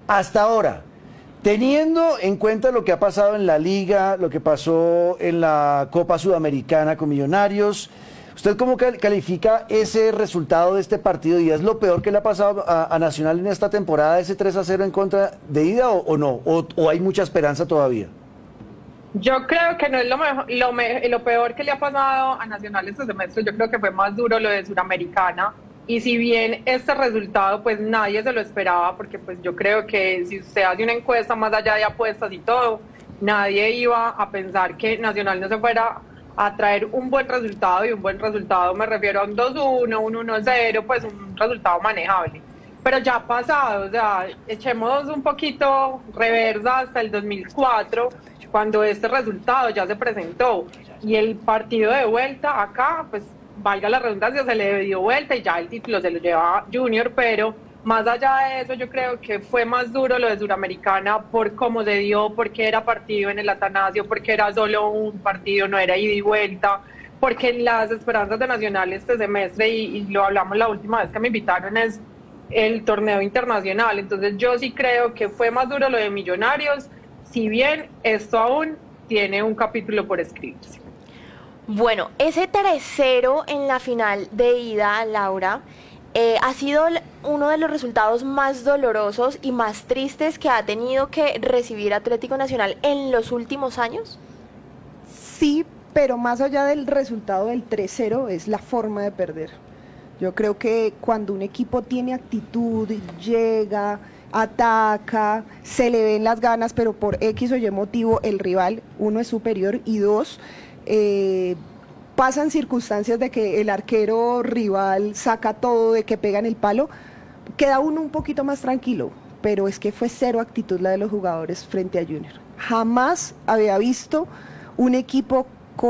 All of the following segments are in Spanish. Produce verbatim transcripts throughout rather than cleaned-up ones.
hasta ahora, teniendo en cuenta lo que ha pasado en la Liga, lo que pasó en la Copa Sudamericana con Millonarios, ¿usted cómo califica ese resultado de este partido? ¿Y es lo peor que le ha pasado a, a Nacional en esta temporada, ese tres a cero en contra de ida o, o no? O, ¿O hay mucha esperanza todavía? Yo creo que no es lo, mejor, lo, me, lo peor que le ha pasado a Nacional este semestre. Yo creo que fue más duro lo de Suramericana. Y si bien este resultado, pues nadie se lo esperaba, porque pues yo creo que si usted hace una encuesta más allá de apuestas y todo, nadie iba a pensar que Nacional no se fuera a traer un buen resultado, y un buen resultado me refiero a un dos uno, un uno cero, pues un resultado manejable. Pero ya ha pasado, o sea, echemos un poquito reversa hasta el dos mil cuatro, cuando este resultado ya se presentó, y el partido de vuelta acá, pues valga la redundancia, se le dio vuelta y ya el título se lo lleva Junior. Pero más allá de eso, yo creo que fue más duro lo de Suramericana por cómo se dio, porque era partido en el Atanasio, porque era solo un partido, no era ida y vuelta, porque las esperanzas de Nacional este semestre, y, y lo hablamos la última vez que me invitaron, es el torneo internacional. Entonces yo sí creo que fue más duro lo de Millonarios, si bien esto aún tiene un capítulo por escribirse. Bueno, ese tres cero en la final de ida, Laura, eh, ha sido uno de los resultados más dolorosos y más tristes que ha tenido que recibir Atlético Nacional en los últimos años. Sí, pero más allá del resultado del tres cero es la forma de perder. Yo creo que cuando un equipo tiene actitud, llega, ataca, se le ven las ganas, pero por X o Y motivo el rival, uno, es superior, y dos, eh, pasan circunstancias de que el arquero rival saca todo, de que pegan el palo, queda uno un poquito más tranquilo, pero es que fue cero actitud la de los jugadores frente a Junior. Jamás había visto un equipo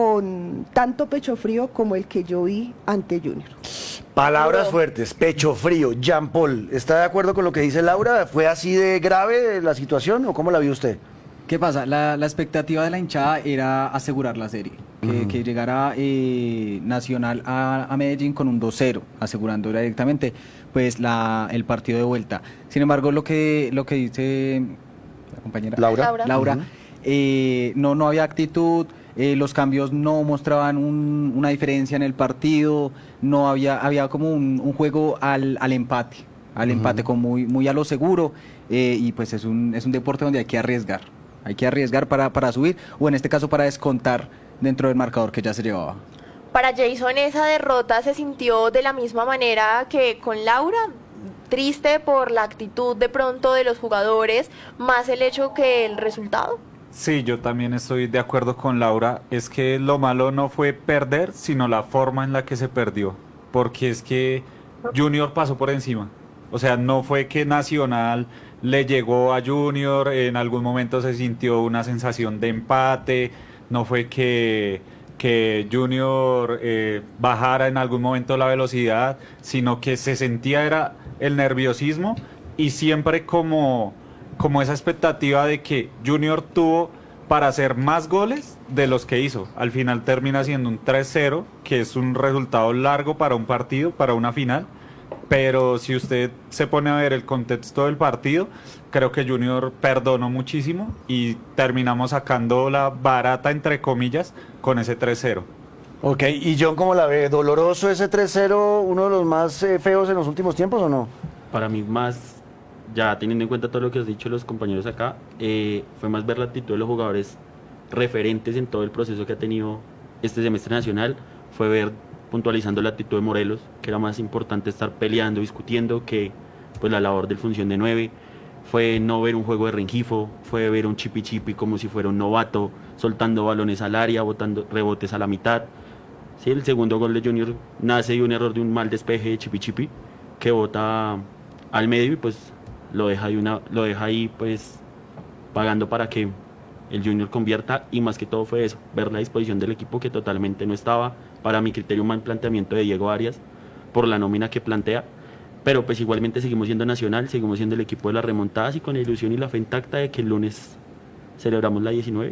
con tanto pecho frío como el que yo vi ante Junior. Palabras fuertes, pecho frío. Jean Paul, ¿está de acuerdo con lo que dice Laura? ¿Fue así de grave la situación o cómo la vio usted? ¿Qué pasa? La, la expectativa de la hinchada era asegurar la serie, que, uh-huh. que llegara eh, Nacional a, a Medellín con un dos cero, asegurando directamente pues la, el partido de vuelta. Sin embargo, lo que, lo que dice la compañera Laura, Laura, Laura uh-huh. eh, no, no había actitud. Eh, los cambios no mostraban un, una diferencia en el partido, no había, había como un, un juego al, al empate, al uh-huh. empate como muy, muy a lo seguro, eh, y pues es un, es un deporte donde hay que arriesgar, hay que arriesgar para, para subir, o en este caso para descontar dentro del marcador que ya se llevaba. Para Jason, esa derrota se sintió de la misma manera que con Laura, triste por la actitud de pronto de los jugadores, más el hecho que el resultado. Sí, yo también estoy de acuerdo con Laura. Es que lo malo no fue perder, sino la forma en la que se perdió. Porque es que Junior pasó por encima. O sea, no fue que Nacional le llegó a Junior, en algún momento se sintió una sensación de empate, no fue que, que Junior eh, bajara en algún momento la velocidad, sino que se sentía era el nerviosismo y siempre como... como esa expectativa de que Junior tuvo para hacer más goles de los que hizo. Al final termina siendo un tres cero, que es un resultado largo para un partido, para una final, pero si usted se pone a ver el contexto del partido, creo que Junior perdonó muchísimo y terminamos sacando la barata, entre comillas, con ese tres cero. Ok, ¿y John cómo la ve? ¿Doloroso ese tres cero, uno de los más eh, feos en los últimos tiempos o no? Para mí más... Ya teniendo en cuenta todo lo que has dicho los compañeros acá, eh, fue más ver la actitud de los jugadores referentes en todo el proceso que ha tenido este semestre nacional, fue ver puntualizando la actitud de Morelos, que era más importante estar peleando, discutiendo, que pues la labor del función de nueve, fue no ver un juego de Rengifo, fue ver un chipi chipi como si fuera un novato, soltando balones al área, botando rebotes a la mitad. Sí, el segundo gol de Junior nace de un error de un mal despeje de chipi chipi, que bota al medio y pues lo deja ahí, una, lo deja ahí pues pagando para que el Junior convierta, y más que todo fue eso, ver la disposición del equipo que totalmente no estaba, para mi criterio un mal planteamiento de Diego Arias por la nómina que plantea, pero pues igualmente seguimos siendo Nacional, seguimos siendo el equipo de las remontadas y con la ilusión y la fe intacta de que el lunes celebramos la diecinueve.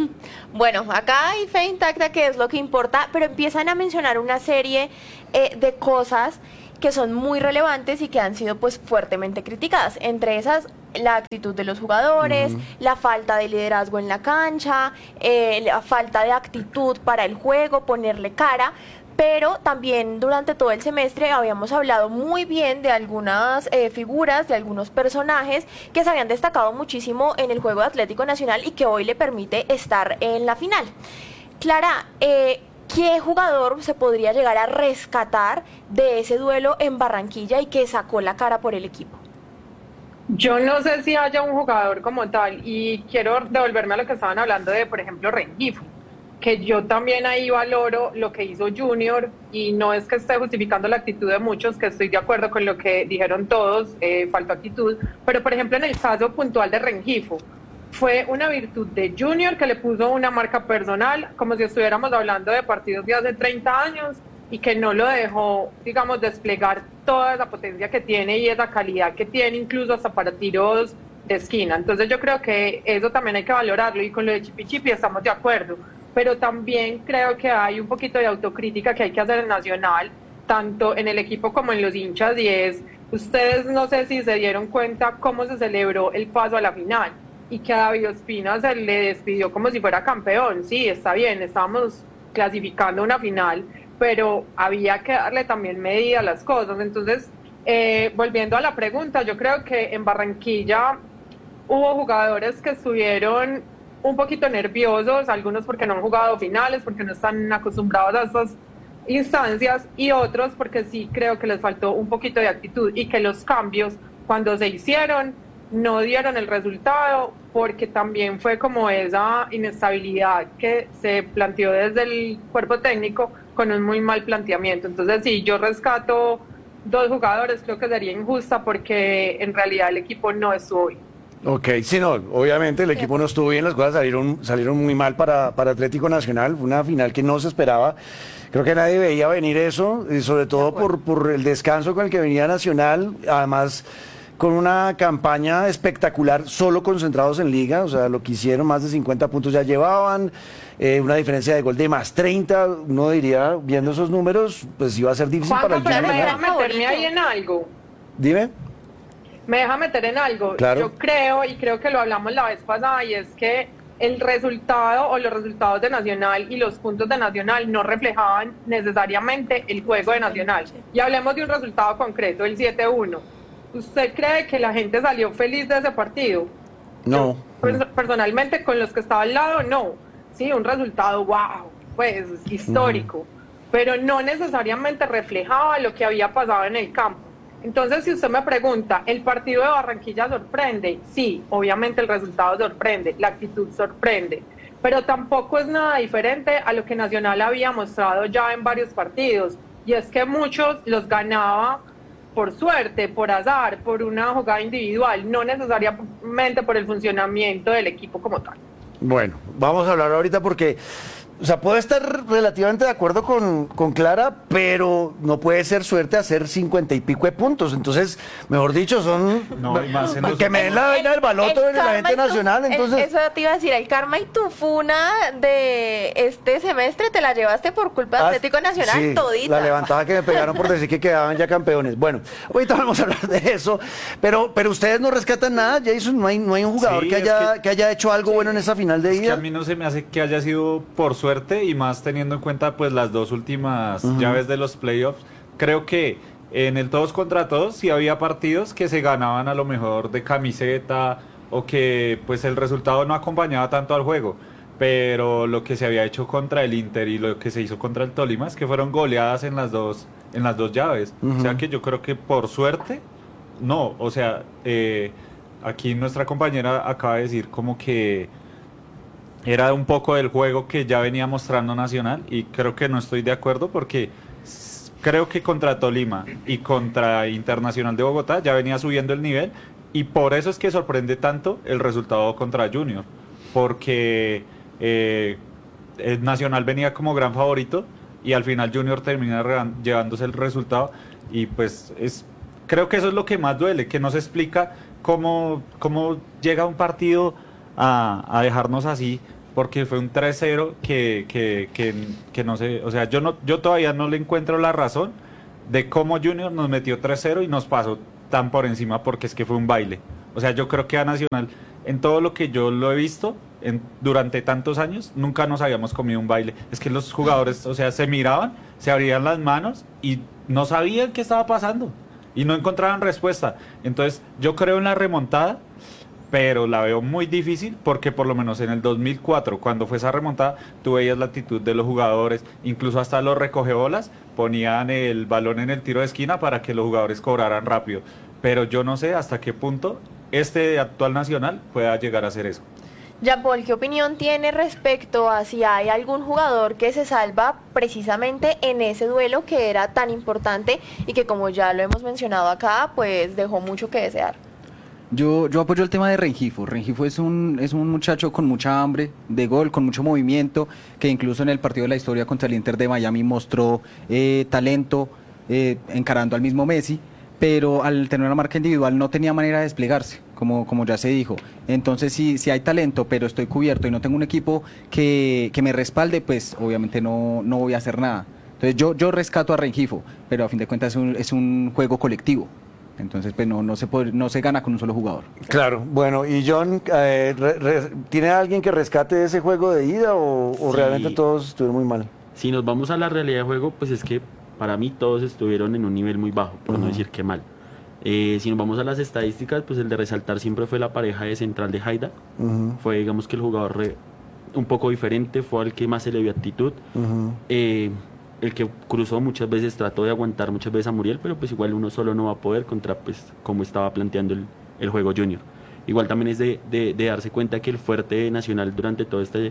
Bueno, acá hay fe intacta, que es lo que importa, pero empiezan a mencionar una serie eh, de cosas que son muy relevantes y que han sido pues fuertemente criticadas. Entre esas, la actitud de los jugadores, Ujú. la falta de liderazgo en la cancha, eh, la falta de actitud para el juego, ponerle cara. Pero también durante todo el semestre habíamos hablado muy bien de algunas eh, figuras, de algunos personajes que se habían destacado muchísimo en el juego de Atlético Nacional y que hoy le permite estar en la final. Clara, eh, ¿qué jugador se podría llegar a rescatar de ese duelo en Barranquilla y que sacó la cara por el equipo? Yo no sé si haya un jugador como tal y quiero devolverme a lo que estaban hablando de, por ejemplo, Rengifo, que yo también ahí valoro lo que hizo Junior y no es que esté justificando la actitud de muchos, que estoy de acuerdo con lo que dijeron todos, eh, faltó actitud, pero por ejemplo en el caso puntual de Rengifo, fue una virtud de Junior que le puso una marca personal, como si estuviéramos hablando de partidos de hace treinta años y que no lo dejó, digamos, desplegar toda esa potencia que tiene y esa calidad que tiene, incluso hasta para tiros de esquina. Entonces yo creo que eso también hay que valorarlo y con lo de Chipi Chipi estamos de acuerdo. Pero también creo que hay un poquito de autocrítica que hay que hacer en Nacional, tanto en el equipo como en los hinchas, y es, ustedes no sé si se dieron cuenta cómo se celebró el paso a la final, y que a David Ospina se le despidió como si fuera campeón. Sí, está bien, estábamos clasificando una final, pero había que darle también medida a las cosas. Entonces, eh, volviendo a la pregunta, yo creo que en Barranquilla hubo jugadores que estuvieron un poquito nerviosos, algunos porque no han jugado finales, porque no están acostumbrados a estas instancias, y otros porque sí creo que les faltó un poquito de actitud y que los cambios cuando se hicieron no dieron el resultado, porque también fue como esa inestabilidad que se planteó desde el cuerpo técnico con un muy mal planteamiento. Entonces sí, yo rescato dos jugadores, creo que sería injusta porque en realidad el equipo no estuvo bien. Ok, sí, no, obviamente el equipo no estuvo bien, las cosas salieron, salieron muy mal para, para Atlético Nacional, fue una final que no se esperaba, creo que nadie veía venir eso, y sobre todo por, por el descanso con el que venía Nacional, además con una campaña espectacular, solo concentrados en Liga, o sea, lo que hicieron, más de cincuenta puntos ya llevaban, eh, una diferencia de gol de más treinta, uno diría, viendo esos números, pues iba a ser difícil Juanca, para el pero Junior me deja ganar. meterme ahí en algo. Dime. Me deja meter en algo. Claro. Yo creo, y creo que lo hablamos la vez pasada, y es que el resultado o los resultados de Nacional y los puntos de Nacional no reflejaban necesariamente el juego de Nacional. Y hablemos de un resultado concreto, el siete uno. ¿Usted cree que la gente salió feliz de ese partido? No. Yo, personalmente, con los que estaba al lado, no. Sí, un resultado, wow, pues histórico. Pero no necesariamente reflejaba lo que había pasado en el campo. Entonces, si usted me pregunta, ¿el partido de Barranquilla sorprende? Sí, obviamente el resultado sorprende, la actitud sorprende, pero tampoco es nada diferente a lo que Nacional había mostrado ya en varios partidos, y es que muchos los ganaba por suerte, por azar, por una jugada individual, no necesariamente por el funcionamiento del equipo como tal. Bueno, vamos a hablar ahorita porque, o sea, puedo estar relativamente de acuerdo con, con Clara, pero no puede ser suerte hacer cincuenta y pico de puntos. Entonces, mejor dicho, son... No, y más en los- que me den la vaina del baloto de la karma gente y tu- nacional, el- entonces... eso te iba a decir, el karma y tu funa de este semestre te la llevaste por culpa de Ah, Atlético Nacional sí, todita. la levantada que me pegaron por decir que quedaban ya campeones. Bueno, ahorita vamos a hablar de eso, pero pero ustedes no rescatan nada, Jason, no hay, no hay un jugador Sí, que, es haya, que- que haya hecho algo bueno en esa final de Es que ida. a mí no se me hace que haya sido por suerte, y más teniendo en cuenta pues las dos últimas Ujú. llaves de los playoffs. Creo que en el todos contra todos sí había partidos que se ganaban a lo mejor de camiseta, o que pues el resultado no acompañaba tanto al juego, pero lo que se había hecho contra el Inter y lo que se hizo contra el Tolima es que fueron goleadas en las dos en las dos llaves. Ujú. O sea que yo creo que por suerte no, o sea, eh, aquí nuestra compañera acaba de decir como que era un poco del juego que ya venía mostrando Nacional, y creo que no estoy de acuerdo porque s- creo que contra Tolima y contra Internacional de Bogotá ya venía subiendo el nivel, y por eso es que sorprende tanto el resultado contra Junior, porque eh, el Nacional venía como gran favorito y al final Junior termina regan- llevándose el resultado, y pues es creo que eso es lo que más duele, que no se explica cómo, cómo llega un partido a, a dejarnos así, porque fue un tres cero que, que, que, que no sé, o sea, yo no yo todavía no le encuentro la razón de cómo Junior nos metió tres cero y nos pasó tan por encima, porque es que fue un baile. O sea, yo creo que a Nacional, en todo lo que yo lo he visto, en, durante tantos años, nunca nos habíamos comido un baile. Es que los jugadores, o sea, se miraban, se abrían las manos y no sabían qué estaba pasando y no encontraban respuesta. Entonces, yo creo en la remontada, pero la veo muy difícil porque por lo menos en el dos mil cuatro, cuando fue esa remontada, tú veías la actitud de los jugadores, incluso hasta los recogebolas ponían el balón en el tiro de esquina para que los jugadores cobraran rápido. Pero yo no sé hasta qué punto este actual Nacional pueda llegar a hacer eso. Jean-Paul, ¿qué opinión tiene respecto a si hay algún jugador que se salva precisamente en ese duelo que era tan importante y que, como ya lo hemos mencionado acá, pues dejó mucho que desear? Yo, yo apoyo el tema de Rengifo. Rengifo es un, es un muchacho con mucha hambre de gol, con mucho movimiento, que incluso en el partido de la historia contra el Inter de Miami mostró eh, talento eh, encarando al mismo Messi, pero al tener una marca individual no tenía manera de desplegarse, como, como ya se dijo. Entonces, si, si hay talento, pero estoy cubierto y no tengo un equipo que, que me respalde, pues obviamente no, no voy a hacer nada. Entonces yo, yo rescato a Rengifo, pero a fin de cuentas es un, es un juego colectivo. Entonces, pues no, no, se puede, no se gana con un solo jugador. Claro, bueno, y John, eh, re, re, ¿tiene alguien que rescate ese juego de ida o, o Sí. realmente todos estuvieron muy mal? Si nos vamos a la realidad de juego, pues es que para mí todos estuvieron en un nivel muy bajo, por uh-huh. no decir que mal. Eh, si nos vamos a las estadísticas, pues el de resaltar siempre fue la pareja de central de Haidar. Uh-huh. Fue, digamos, que el jugador re, un poco diferente, fue al que más se le vio actitud. Uh-huh. Eh, el que cruzó muchas veces, trató de aguantar muchas veces a Muriel, pero pues igual uno solo no va a poder contra pues como estaba planteando el, el juego Junior. Igual también es de, de, de darse cuenta que el fuerte Nacional durante todo este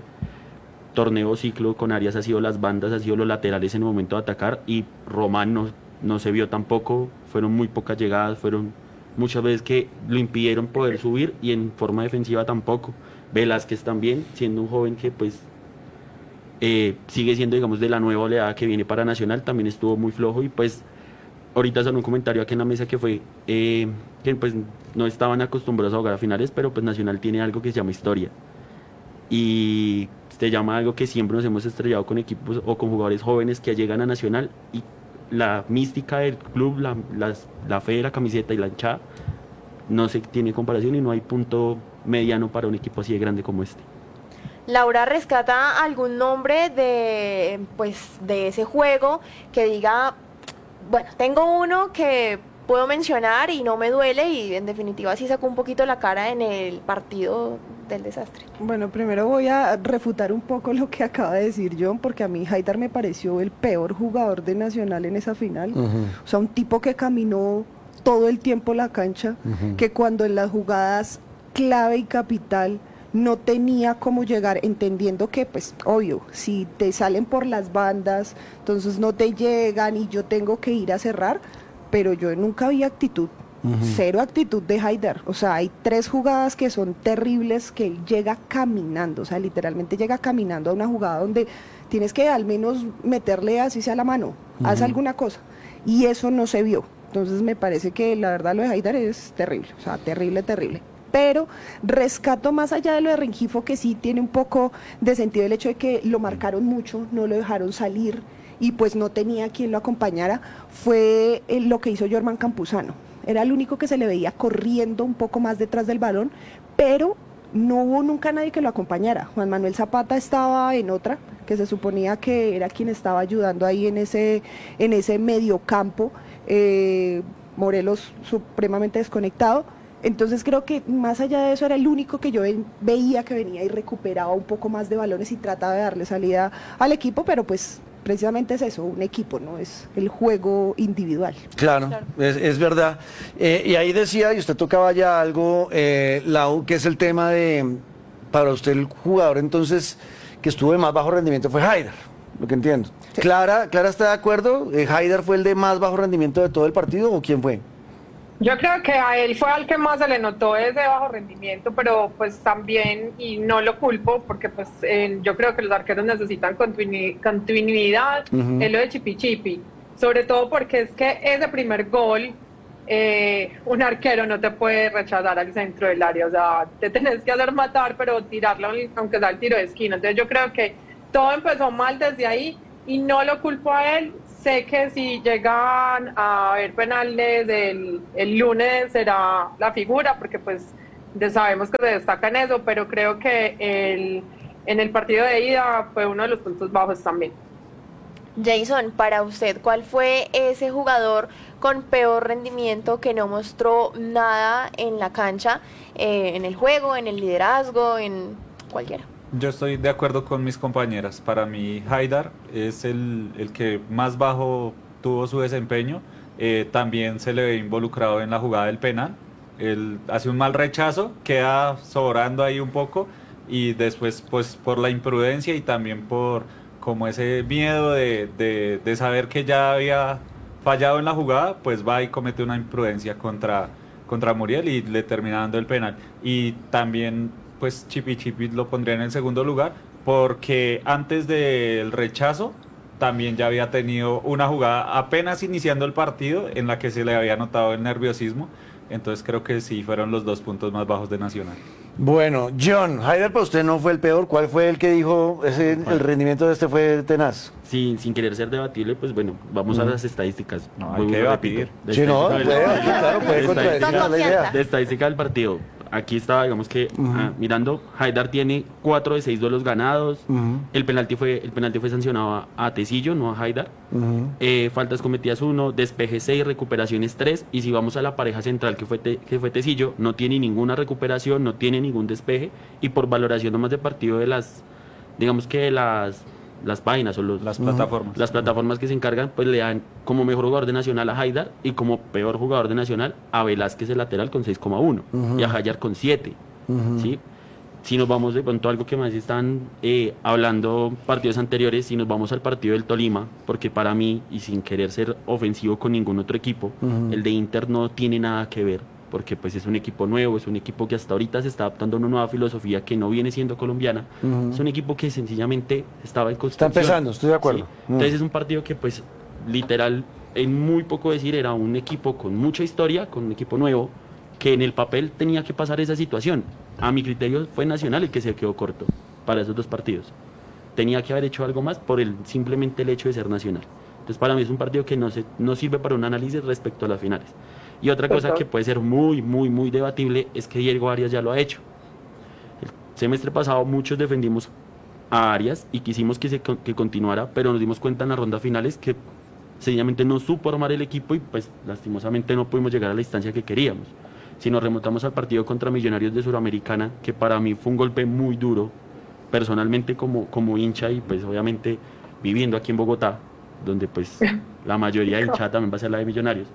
torneo ciclo con Arias ha sido las bandas, ha sido los laterales en el momento de atacar, y Román no, no se vio tampoco, fueron muy pocas llegadas, fueron muchas veces que lo impidieron poder subir, y en forma defensiva tampoco. Velázquez también, siendo un joven que pues Eh, sigue siendo, digamos, de la nueva oleada que viene para Nacional, también estuvo muy flojo. Y pues ahorita sonó un comentario aquí en la mesa que fue eh, que pues no estaban acostumbrados a jugar a finales, pero pues Nacional tiene algo que se llama historia, y se llama algo que siempre nos hemos estrellado con equipos o con jugadores jóvenes que llegan a Nacional, y la mística del club, la, las, la fe de la camiseta y la hinchada no se tiene comparación, y no hay punto mediano para un equipo así de grande como este. Laura, ¿rescata algún nombre de, pues, de ese juego que diga, bueno, tengo uno que puedo mencionar y no me duele, y en definitiva sí sacó un poquito la cara en el partido del desastre? Bueno, primero voy a refutar un poco lo que acaba de decir John, porque a mí Haidar me pareció el peor jugador de Nacional en esa final. Uh-huh. O sea, un tipo que caminó todo el tiempo la cancha, uh-huh. que cuando en las jugadas clave y capital no tenía cómo llegar, entendiendo que, pues, obvio, si te salen por las bandas, entonces no te llegan y yo tengo que ir a cerrar, pero yo nunca vi actitud, uh-huh. cero actitud de Haidar. O sea, hay tres jugadas que son terribles, que él llega caminando, o sea, literalmente llega caminando a una jugada donde tienes que al menos meterle así sea la mano, uh-huh. haz alguna cosa, y eso no se vio. Entonces me parece que la verdad lo de Haidar es terrible, o sea, terrible, terrible. Pero rescato, más allá de lo de Rengifo, que sí tiene un poco de sentido el hecho de que lo marcaron mucho, no lo dejaron salir y pues no tenía quien lo acompañara, fue lo que hizo Jorman Campuzano. Era el único que se le veía corriendo un poco más detrás del balón, pero no hubo nunca nadie que lo acompañara. Juan Manuel Zapata estaba en otra, que se suponía que era quien estaba ayudando ahí en ese, en ese mediocampo, eh, Morelos supremamente desconectado. Entonces creo que más allá de eso era el único que yo veía que venía y recuperaba un poco más de balones y trataba de darle salida al equipo, pero pues precisamente es eso, un equipo, no es el juego individual. Claro, claro. Es, es verdad. Eh, y ahí decía, y usted tocaba ya algo, eh, Lau, que es el tema de, para usted el jugador entonces que estuvo de más bajo rendimiento fue Haidar, lo que entiendo. Sí. Clara, Clara está de acuerdo, eh, ¿Haidar fue el de más bajo rendimiento de todo el partido o quién fue? Yo creo que a él fue al que más se le notó ese bajo rendimiento, pero pues también, y no lo culpo, porque pues eh, yo creo que los arqueros necesitan continu- continuidad uh-huh. en lo de Chipi Chipi, sobre todo porque es que ese primer gol, eh, un arquero no te puede rechazar al centro del área, o sea, te tenés que hacer matar, pero tirarlo aunque sea el tiro de esquina. Entonces yo creo que todo empezó mal desde ahí, y no lo culpo a él, sé que si llegan a haber penales el, el lunes será la figura, porque pues ya sabemos que se destaca en eso, pero creo que el, en el partido de ida fue uno de los puntos bajos también. Jason, para usted, ¿cuál fue ese jugador con peor rendimiento que no mostró nada en la cancha, eh, en el juego, en el liderazgo, en cualquiera? Yo estoy de acuerdo con mis compañeras. Para mí, Haidar es el, el que más bajo tuvo su desempeño. Eh, también se le ve involucrado en la jugada del penal. Él hace un mal rechazo, queda sobrando ahí un poco y después, pues por la imprudencia y también por como ese miedo de, de, de saber que ya había fallado en la jugada, pues va y comete una imprudencia contra, contra Muriel y le termina dando el penal. Y también, pues Chipi Chipi lo pondría en el segundo lugar, porque antes del rechazo también ya había tenido una jugada apenas iniciando el partido en la que se le había notado el nerviosismo. Entonces creo que sí fueron los dos puntos más bajos de Nacional. Bueno, John, Haidar para usted no fue el peor. ¿Cuál fue el que dijo ese, el rendimiento de este fue tenaz? Sin, sin querer ser debatible, pues bueno, vamos a las estadísticas. No, Vuelvo hay que y debatir. repito, de Sí, no, estadística puede, del- claro, puede de contradecir estadística- la idea. de estadística del partido. Aquí estaba, digamos que, ah, mirando, Haidar tiene cuatro de seis duelos ganados. Ujú. El penalti fue el penalti fue sancionado a, a Tecillo, no a Haidar. Ujú. Eh, faltas cometidas uno, despeje seis, recuperaciones tres. Y si vamos a la pareja central que fue, Te- que fue Tecillo, no tiene ninguna recuperación, no tiene ningún despeje. Y por valoración nomás de partido de las, digamos que de las, las páginas o los, Las plataformas. las plataformas que se encargan, pues le dan como mejor jugador de Nacional a Haidar y como peor jugador de Nacional a Velázquez, el lateral, con seis coma uno y a Hayar con siete. Ujú. ¿Sí? Si nos vamos de pronto a algo que más están eh, hablando partidos anteriores, si nos vamos al partido del Tolima, porque para mí, y sin querer ser ofensivo con ningún otro equipo, Ujú. el de Inter no tiene nada que ver, porque pues es un equipo nuevo, es un equipo que hasta ahorita se está adaptando a una nueva filosofía que no viene siendo colombiana, Ujú. es un equipo que sencillamente estaba en Está construcción. empezando, estoy de acuerdo. Sí. Mm. Entonces es un partido que pues literal, en muy poco decir, era un equipo con mucha historia, con un equipo nuevo, que en el papel tenía que pasar esa situación. A mi criterio fue Nacional el que se quedó corto para esos dos partidos. Tenía que haber hecho algo más por el simplemente el hecho de ser Nacional. Entonces para mí es un partido que no, se, no sirve para un análisis respecto a las finales. Y otra cosa que puede ser muy, muy, muy debatible es que Diego Arias ya lo ha hecho. El semestre pasado muchos defendimos a Arias y quisimos que, se, que continuara, pero nos dimos cuenta en las rondas finales que sencillamente no supo armar el equipo y pues lastimosamente no pudimos llegar a la instancia que queríamos. Si nos remontamos al partido contra Millonarios de Suramericana, que para mí fue un golpe muy duro, personalmente como, como hincha y pues obviamente viviendo aquí en Bogotá, donde pues la mayoría de hinchada también va a ser la de Millonarios,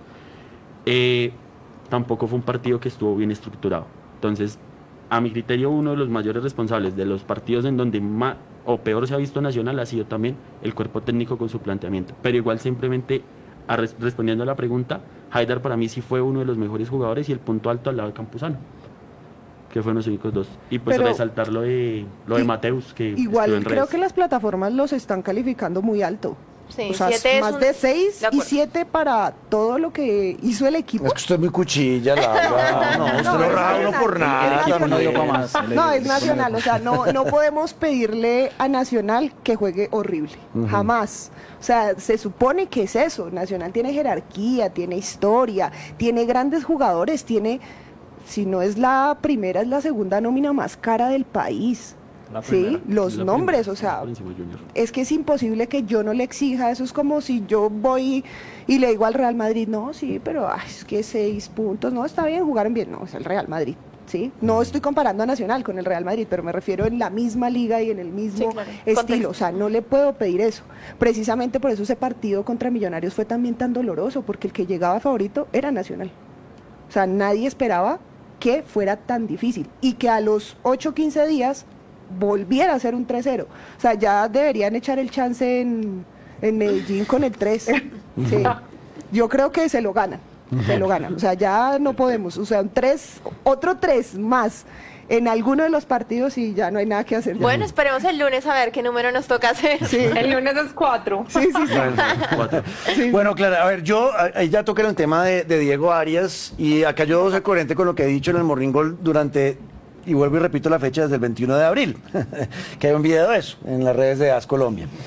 eh, tampoco fue un partido que estuvo bien estructurado. Entonces, a mi criterio, uno de los mayores responsables de los partidos en donde más o peor se ha visto Nacional ha sido también el cuerpo técnico con su planteamiento. Pero igual simplemente a res- respondiendo a la pregunta, Haidar para mí sí fue uno de los mejores jugadores y el punto alto al lado de Campuzano, que fueron los únicos dos. Y pues Pero- resaltar lo de, lo de I- Mateus, que Igual estuvo en creo redes. que las plataformas los están calificando muy alto. Sí, O sea, siete es más un- de seis de y acuerdo. siete para todo lo que hizo el equipo. Es que usted es muy cuchilla, Laura. No, usted No, no es raja uno por nacional, nada. es El equipo no dio también. para más. El- No, el es equipo no dio Nacional, pa' o sea, no, no podemos pedirle a Nacional que juegue horrible, jamás. O sea, se supone que es eso, Nacional tiene jerarquía, tiene historia, tiene grandes jugadores, tiene, si no es la primera, es la segunda nómina más cara del país. La Sí, primera. los La nombres, primera, o sea, por encima de Junior. es que es imposible que yo no le exija, eso es como si yo voy y le digo al Real Madrid, no, sí, pero ay, es que seis puntos, no, está bien, jugaron bien, no, es el Real Madrid, ¿sí? No estoy comparando a Nacional con el Real Madrid, pero me refiero en la misma liga y en el mismo Sí, claro. estilo, Contexto. o sea, no le puedo pedir eso. Precisamente por eso ese partido contra Millonarios fue también tan doloroso, porque el que llegaba favorito era Nacional. O sea, nadie esperaba que fuera tan difícil y que a los ocho o quince días volviera a ser un tres cero. O sea, ya deberían echar el chance en, en Medellín con el tres. Sí. Yo creo que se lo ganan, se lo ganan. O sea, ya no podemos. O sea, un tres, otro tres más en alguno de los partidos y ya no hay nada que hacer. ya. Bueno, esperemos el lunes a ver qué número nos toca hacer. Sí, El lunes es cuatro. sí, sí, sí. Cuatro. Sí. Bueno, claro, a ver, yo a- ahí ya toqué el tema de, de Diego Arias y acá yo soy coherente con lo que he dicho en el Morning Goal durante, y vuelvo y repito la fecha, desde el veintiuno de abril, que hay un video de eso en las redes de As Colombia.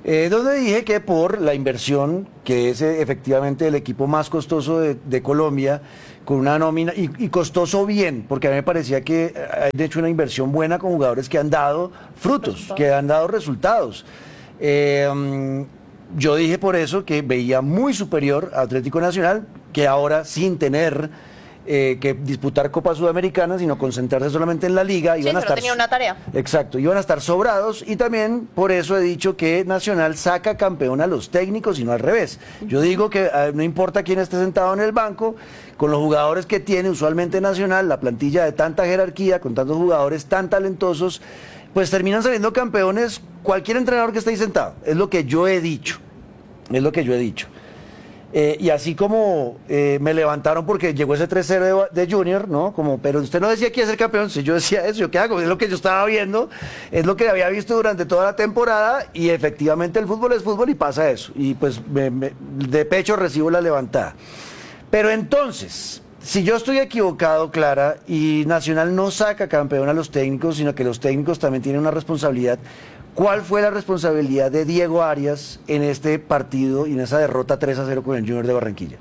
Eh, donde dije que por la inversión, que es eh, efectivamente el equipo más costoso de, de Colombia, con una nómina, y, y costoso bien, porque a mí me parecía que eh, han hecho una inversión buena con jugadores que han dado frutos, que han dado resultados. Eh, um, yo dije por eso que veía muy superior a Atlético Nacional, que ahora sin tener eh, que disputar Copa Sudamericana, sino concentrarse solamente en la liga. Sí, Iban a solo estar, tenía una tarea. Exacto, iban a estar sobrados, y también por eso he dicho que Nacional saca campeón a los técnicos y no al revés. Yo digo que eh, no importa quién esté sentado en el banco, con los jugadores que tiene usualmente Nacional, la plantilla de tanta jerarquía, con tantos jugadores tan talentosos, pues terminan saliendo campeones cualquier entrenador que esté ahí sentado. Es lo que yo he dicho, es lo que yo he dicho. Eh, y así como eh, me levantaron porque llegó ese tres cero de, de Junior, ¿no? Como, pero usted no decía que iba a ser campeón. Si yo decía eso, ¿yo qué hago? Es lo que yo estaba viendo, es lo que había visto durante toda la temporada, y efectivamente el fútbol es fútbol y pasa eso. Y pues me, me, de pecho recibo la levantada. Pero entonces, si yo estoy equivocado, Clara, y Nacional no saca campeón a los técnicos, sino que los técnicos también tienen una responsabilidad, ¿cuál fue la responsabilidad de Diego Arias en este partido y en esa derrota tres a cero con el Junior de Barranquilla?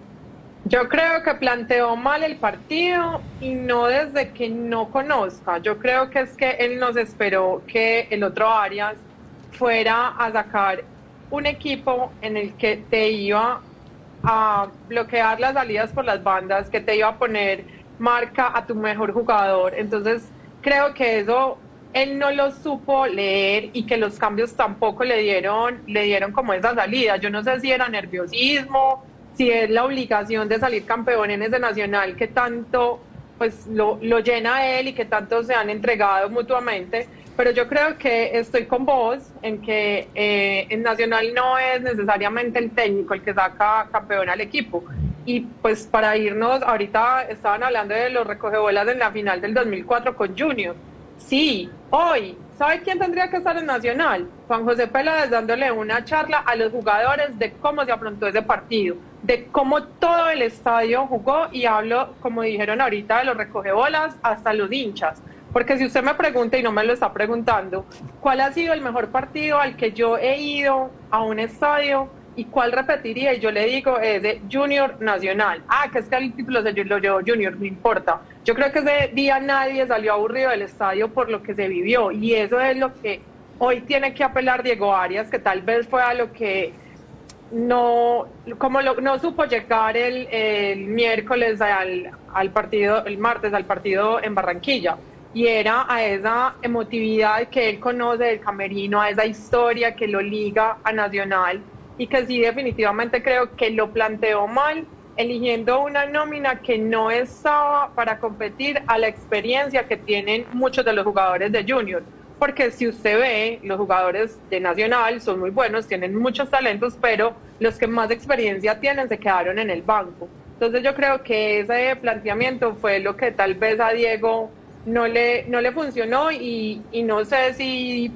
Yo creo que planteó mal el partido, y no desde que no conozca. Yo creo que es que él nos esperó que el otro Arias fuera a sacar un equipo en el que te iba a bloquear las salidas por las bandas, que te iba a poner marca a tu mejor jugador. Entonces creo que eso él no lo supo leer, y que los cambios tampoco le dieron, le dieron como esa salida. Yo no sé si era nerviosismo, si es la obligación de salir campeón en ese Nacional que tanto pues lo, lo llena a él y que tanto se han entregado mutuamente. Pero yo creo que estoy con vos en que eh, en Nacional no es necesariamente el técnico el que saca campeón al equipo. Y pues para irnos, ahorita estaban hablando de los recogebolas en la final del dos mil cuatro con Junior. Sí, hoy, ¿sabe quién tendría que estar en Nacional? Juan José Peláez, dándole una charla a los jugadores de cómo se afrontó ese partido, de cómo todo el estadio jugó, y hablo, como dijeron ahorita, de los recogebolas hasta los hinchas. Porque si usted me pregunta, y no me lo está preguntando, ¿cuál ha sido el mejor partido al que yo he ido a un estadio y cuál repetiría? Y yo le digo, es de Junior Nacional. Ah, que es que el título se lo llevó Junior, no importa. Yo creo que ese día nadie salió aburrido del estadio por lo que se vivió, y eso es lo que hoy tiene que apelar Diego Arias, que tal vez fue a lo que no, como lo, no supo llegar el, el miércoles al, al partido, el martes al partido en Barranquilla. Y era a esa emotividad que él conoce del camerino, a esa historia que lo liga a Nacional, y que sí, definitivamente creo que lo planteó mal, eligiendo una nómina que no estaba para competir a la experiencia que tienen muchos de los jugadores de Junior. Porque si usted ve, los jugadores de Nacional son muy buenos, tienen muchos talentos, pero los que más experiencia tienen se quedaron en el banco. Entonces yo creo que ese planteamiento fue lo que tal vez a Diego no le, no le funcionó, y, y no sé si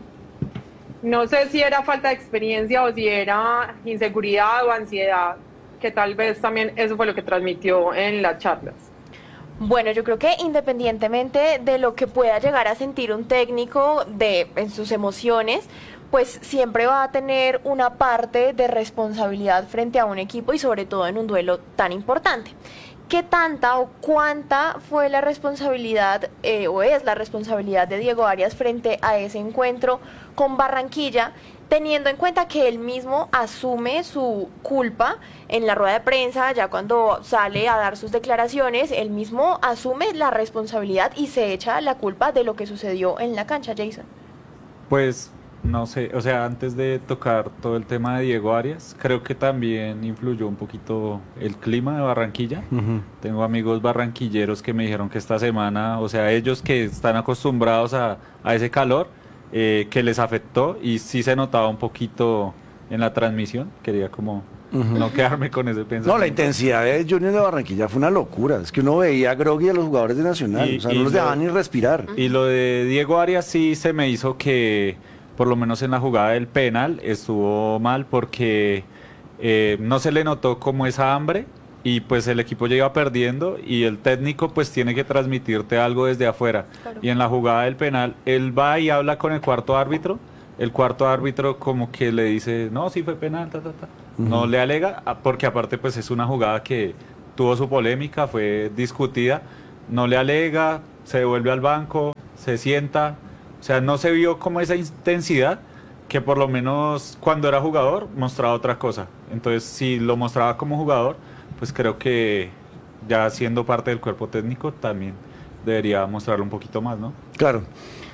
no sé si era falta de experiencia o si era inseguridad o ansiedad, que tal vez también eso fue lo que transmitió en las charlas. Bueno, yo creo que independientemente de lo que pueda llegar a sentir un técnico de, en sus emociones, pues siempre va a tener una parte de responsabilidad frente a un equipo, y sobre todo en un duelo tan importante. ¿Qué tanta o cuánta fue la responsabilidad eh, o es la responsabilidad de Diego Arias frente a ese encuentro con Barranquilla, teniendo en cuenta que él mismo asume su culpa en la rueda de prensa, ya cuando sale a dar sus declaraciones, él mismo asume la responsabilidad y se echa la culpa de lo que sucedió en la cancha, Jason? Pues no sé, o sea, antes de tocar todo el tema de Diego Arias, creo que también influyó un poquito el clima de Barranquilla. Uh-huh. Tengo amigos barranquilleros que me dijeron que esta semana, o sea, ellos que están acostumbrados a, a ese calor, eh, que les afectó, y sí se notaba un poquito en la transmisión. Quería como uh-huh. no quedarme con ese pensamiento. No, la intensidad de Junior de Barranquilla fue una locura. Es que uno veía a Grogui y a los jugadores de Nacional, y, o sea, no los dejaban ni respirar. Y lo de Diego Arias sí se me hizo que, por lo menos en la jugada del penal, estuvo mal, porque eh, no se le notó como esa hambre, y pues el equipo ya iba perdiendo, y el técnico pues tiene que transmitirte algo desde afuera. Claro. Y en la jugada del penal, él va y habla con el cuarto árbitro, el cuarto árbitro como que le dice, no, sí fue penal, ta, ta, ta. Uh-huh. No le alega, porque aparte pues es una jugada que tuvo su polémica, fue discutida, no le alega, se devuelve al banco, se sienta, o sea, no se vio como esa intensidad que por lo menos cuando era jugador mostraba otra cosa. Entonces, si lo mostraba como jugador, pues creo que ya siendo parte del cuerpo técnico también debería mostrarlo un poquito más, ¿no? Claro.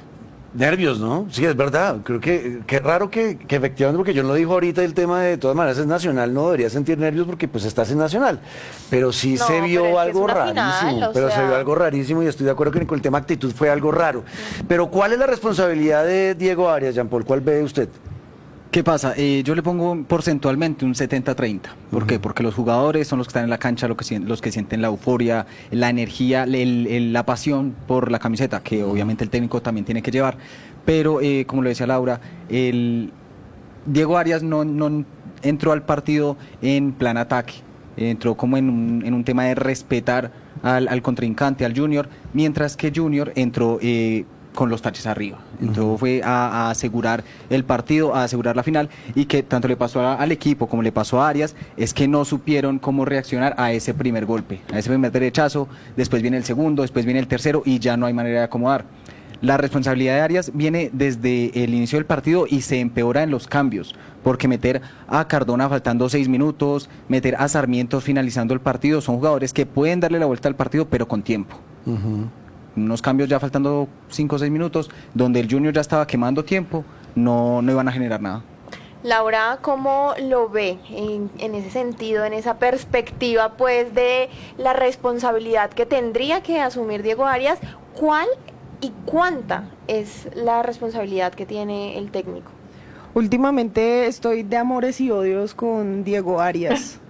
Nervios, ¿no? Sí, es verdad. Creo que qué raro que, que efectivamente, porque yo lo dijo ahorita, el tema de, de todas maneras es Nacional, no debería sentir nervios porque pues estás en Nacional. Pero sí No, se vio pero es que algo es una rarísimo. final, o pero sea... se vio algo rarísimo y estoy de acuerdo que con el tema actitud fue algo raro. Pero ¿cuál es la responsabilidad de Diego Arias, Jean Paul? ¿Cuál ve usted? ¿Qué pasa? Eh, yo le pongo porcentualmente un setenta treinta. ¿Por uh-huh. qué? Porque los jugadores son los que están en la cancha, los que, los que sienten la euforia, la energía, el, el, la pasión por la camiseta, que obviamente el técnico también tiene que llevar. Pero, eh, como lo decía Laura, el Diego Arias no, no entró al partido en plan ataque. Entró como en un, en un tema de respetar al, al contrincante, al Junior, mientras que Junior entró... Eh, con los taches arriba. Entonces uh-huh. fue a, a asegurar el partido, a asegurar la final, y que tanto le pasó a, al equipo como le pasó a Arias, es que no supieron cómo reaccionar a ese primer golpe, a ese primer derechazo, después viene el segundo, después viene el tercero y ya no hay manera de acomodar. La responsabilidad de Arias viene desde el inicio del partido y se empeora en los cambios, porque meter a Cardona faltando seis minutos, meter a Sarmiento finalizando el partido, son jugadores que pueden darle la vuelta al partido, pero con tiempo. Uh-huh. Unos cambios ya faltando cinco o seis minutos, donde el Junior ya estaba quemando tiempo, no, no iban a generar nada. Laura, ¿cómo lo ve en, en ese sentido, en esa perspectiva pues de la responsabilidad que tendría que asumir Diego Arias? ¿Cuál y cuánta es la responsabilidad que tiene el técnico? Últimamente estoy de amores y odios con Diego Arias,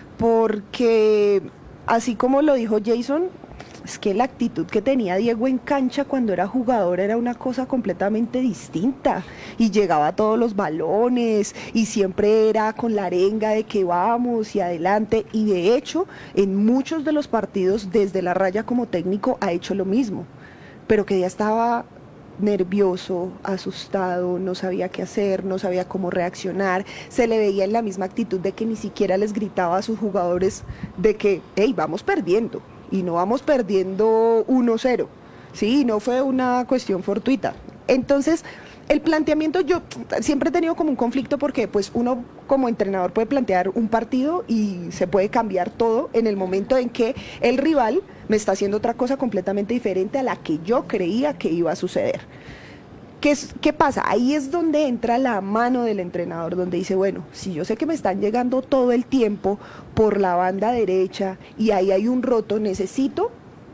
porque así como lo dijo Jason, es que la actitud que tenía Diego en cancha cuando era jugador era una cosa completamente distinta, y llegaba a todos los balones y siempre era con la arenga de que vamos y adelante, y de hecho en muchos de los partidos desde la raya como técnico ha hecho lo mismo, pero que ya estaba nervioso, asustado, no sabía qué hacer, no sabía cómo reaccionar, se le veía en la misma actitud de que ni siquiera les gritaba a sus jugadores de que, hey, vamos perdiendo. Y no vamos perdiendo uno cero, ¿sí? No fue una cuestión fortuita. Entonces, el planteamiento, yo siempre he tenido como un conflicto, porque pues uno como entrenador puede plantear un partido y se puede cambiar todo en el momento en que el rival me está haciendo otra cosa completamente diferente a la que yo creía que iba a suceder. ¿Qué, es, ¿Qué pasa? Ahí es donde entra la mano del entrenador, donde dice, bueno, si yo sé que me están llegando todo el tiempo por la banda derecha y ahí hay un roto, necesito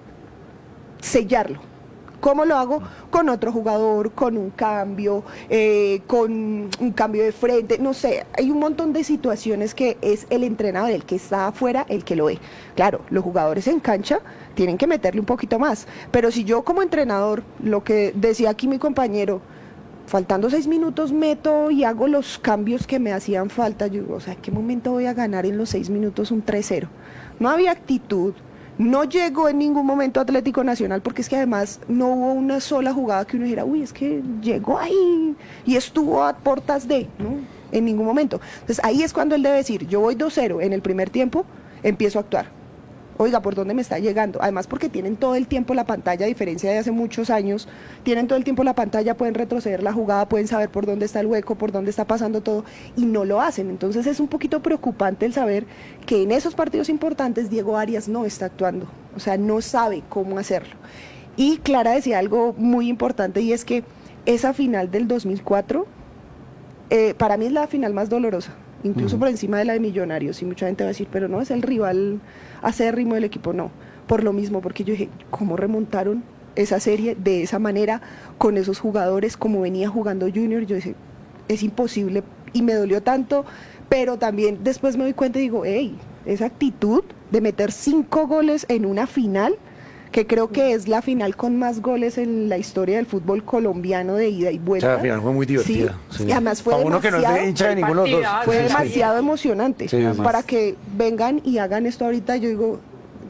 sellarlo. ¿Cómo lo hago? Con otro jugador, con un cambio, eh, con un cambio de frente, no sé, hay un montón de situaciones que es el entrenador, el que está afuera, el que lo ve. Claro, los jugadores en cancha tienen que meterle un poquito más, pero si yo como entrenador, lo que decía aquí mi compañero, faltando seis minutos meto y hago los cambios que me hacían falta, yo digo, o sea, ¿en qué momento voy a ganar en los seis minutos un tres cero? No había actitud. No llegó en ningún momento Atlético Nacional, porque es que además no hubo una sola jugada que uno dijera, uy, es que llegó ahí y estuvo a portas de, ¿no? En ningún momento. Entonces ahí es cuando él debe decir, yo voy dos cero en el primer tiempo, empiezo a actuar. Oiga, ¿por dónde me está llegando? Además porque tienen todo el tiempo la pantalla, a diferencia de hace muchos años, tienen todo el tiempo la pantalla, pueden retroceder la jugada, pueden saber por dónde está el hueco, por dónde está pasando todo, y no lo hacen. Entonces es un poquito preocupante el saber que en esos partidos importantes Diego Arias no está actuando, o sea, no sabe cómo hacerlo. Y Clara decía algo muy importante, y es que esa final del dos mil cuatro, eh, para mí es la final más dolorosa, incluso uh-huh. por encima de la de Millonarios, y mucha gente va a decir, pero no, es el rival acérrimo del equipo. No, por lo mismo, porque yo dije, ¿cómo remontaron esa serie de esa manera, con esos jugadores, como venía jugando Junior? Yo dije, es imposible, y me dolió tanto, pero también después me doy cuenta y digo, hey, esa actitud de meter cinco goles en una final, que creo que es la final con más goles en la historia del fútbol colombiano de ida y vuelta. O sea, la final fue muy divertida. Sí, sí. Y además fue para uno que no es de hincha de ninguno de los dos. Fue sí, demasiado sí. emocionante. Sí, para que vengan y hagan esto ahorita, yo digo,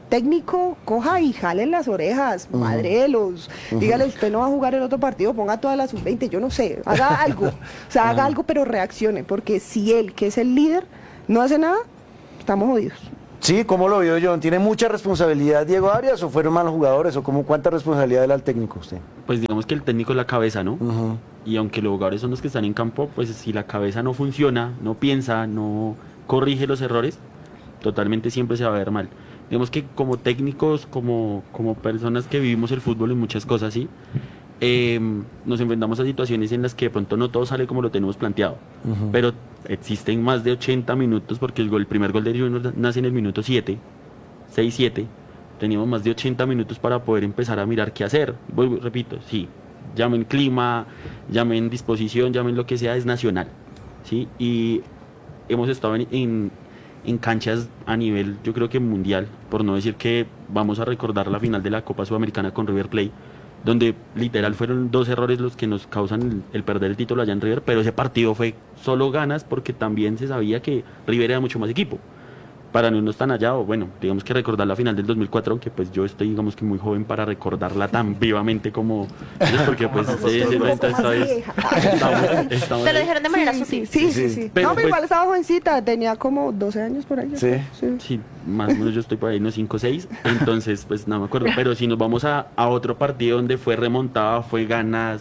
técnico coja y jale las orejas, Ujú. madrelos, Ujú. dígale, usted no va a jugar el otro partido, ponga todas las sub veinte, yo no sé, haga algo, o sea, haga algo pero reaccione, porque si él, que es el líder, no hace nada, estamos jodidos. Sí, ¿cómo lo vio John? ¿Tiene mucha responsabilidad Diego Arias o fueron malos jugadores? ¿O cómo, cuánta responsabilidad era el técnico usted? Pues digamos que el técnico es la cabeza, ¿no? Ujú. Y aunque los jugadores son los que están en campo, pues si la cabeza no funciona, no piensa, no corrige los errores, totalmente siempre se va a ver mal. Digamos que como técnicos, como, como personas que vivimos el fútbol en muchas cosas, ¿sí? Eh, nos enfrentamos a situaciones en las que de pronto no todo sale como lo tenemos planteado, Ujú. pero existen más de ochenta minutos porque el, gol, el primer gol de Junior nace en el minuto siete, seis siete. Teníamos más de ochenta minutos para poder empezar a mirar qué hacer. Vuelvo, repito, sí, llamen clima, llamen disposición, llamen lo que sea, es nacional, ¿sí? Y hemos estado en, en, en canchas a nivel, yo creo que mundial, por no decir que vamos a recordar la final de la Copa Sudamericana con River Plate, donde literal fueron dos errores los que nos causan el, el perder el título allá en River, pero ese partido fue solo ganas porque también se sabía que River era mucho más equipo. Para no irnos tan allá, o bueno, digamos que recordar la final del dos mil cuatro, aunque pues yo estoy digamos que muy joven para recordarla tan vivamente como ellos, porque pues sí, sí, un poco esta más vez vieja. estamos, estamos Te lo ahí. dijeron de manera Sí, sutil. sí, sí, Sí. sí, sí. Pero, no, pero pues- igual estaba jovencita, tenía como doce años por ahí. yo Sí. creo, sí. Sí, más o menos yo estoy por ahí, unos cinco o seis, entonces pues no me acuerdo, pero si nos vamos a, a otro partido donde fue remontada, fue ganas,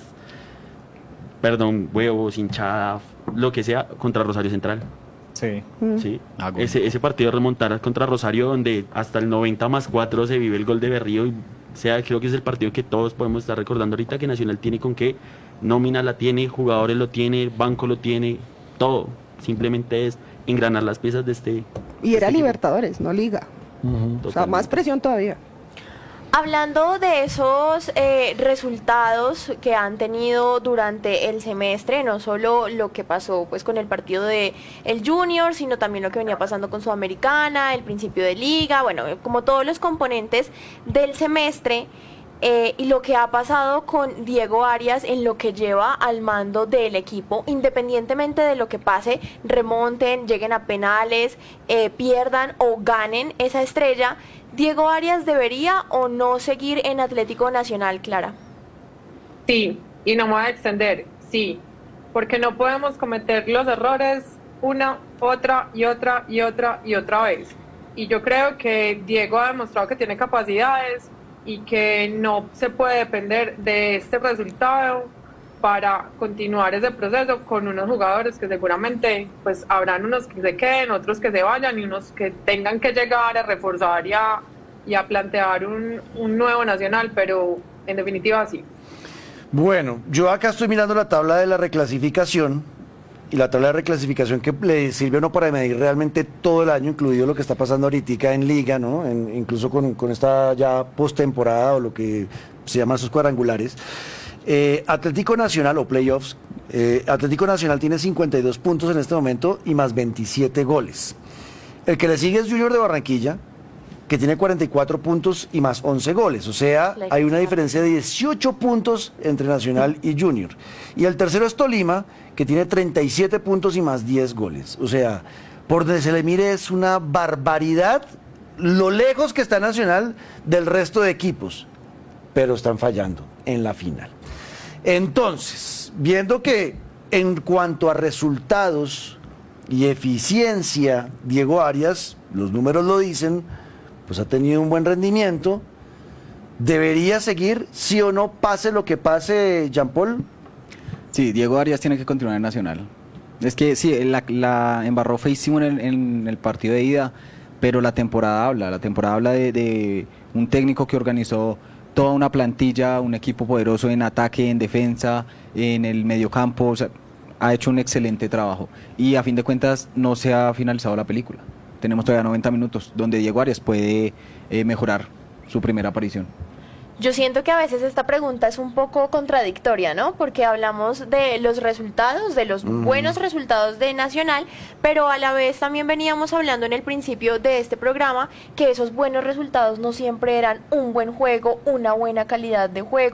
perdón, huevos, hinchada, lo que sea, contra Rosario Central, Sí. Mm. ¿sí? Ah, bueno. Ese, ese partido de remontar contra Rosario donde hasta el noventa más cuatro se vive el gol de Berrío, y, o sea, creo que es el partido que todos podemos estar recordando ahorita, que Nacional tiene con qué, nómina la tiene, jugadores lo tiene, banco lo tiene, todo, simplemente es engranar las piezas de este... Y de era este equipo. Libertadores, no Liga. O sea, Totalmente. más presión todavía. Hablando de esos eh, resultados que han tenido durante el semestre, no solo lo que pasó pues con el partido de el Junior, sino también lo que venía pasando con Sudamericana, el principio de liga, bueno, como todos los componentes del semestre, eh, y lo que ha pasado con Diego Arias en lo que lleva al mando del equipo, independientemente de lo que pase, remonten, lleguen a penales, eh, pierdan o ganen esa estrella, ¿Diego Arias debería o no seguir en Atlético Nacional, Clara? Sí, y no me voy a extender, sí, porque no podemos cometer los errores una, otra y otra y otra y otra vez. Y yo creo que Diego ha demostrado que tiene capacidades y que no se puede depender de este resultado para continuar ese proceso con unos jugadores que seguramente pues habrán unos que se queden, otros que se vayan y unos que tengan que llegar a reforzar y a, y a plantear un, un nuevo Nacional, pero en definitiva sí. Bueno, yo acá estoy mirando la tabla de la reclasificación y la tabla de reclasificación que le sirve a uno para medir realmente todo el año, incluido lo que está pasando ahorita en Liga, ¿no? En- incluso con, con esta ya postemporada o lo que se llaman esos cuadrangulares. Eh, Atlético Nacional o playoffs, eh, Atlético Nacional tiene cincuenta y dos puntos en este momento y más veintisiete goles. El que le sigue es Junior de Barranquilla, que tiene cuarenta y cuatro puntos y más once goles. O sea, La hay una diferencia. diferencia de dieciocho puntos entre Nacional y Junior. Y el tercero es Tolima, que tiene treinta y siete puntos y más diez goles. O sea, por donde se le mire es una barbaridad lo lejos que está Nacional del resto de equipos, pero están fallando en la final. Entonces, viendo que en cuanto a resultados y eficiencia, Diego Arias, los números lo dicen, pues ha tenido un buen rendimiento, debería seguir, sí o no, pase lo que pase, Jean Paul. Sí, Diego Arias tiene que continuar en Nacional. Es que sí, la, la embarró feísimo en el, en el partido de ida, pero la temporada habla, la temporada habla de, de un técnico que organizó toda una plantilla, un equipo poderoso en ataque, en defensa, en el mediocampo, o sea, ha hecho un excelente trabajo. Y a fin de cuentas no se ha finalizado la película. Tenemos todavía noventa minutos donde Diego Arias puede eh, mejorar su primera aparición. Yo siento que a veces esta pregunta es un poco contradictoria, ¿no? Porque hablamos de los resultados, de los buenos resultados de Nacional, pero a la vez también veníamos hablando en el principio de este programa que esos buenos resultados no siempre eran un buen juego, una buena calidad de juego,